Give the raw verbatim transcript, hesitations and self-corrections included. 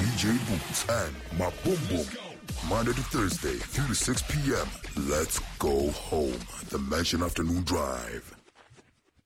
J Boots, and my Boom Boom. Monday to Thursday, three to six p.m. Let's go home. The Mansion Afternoon Drive.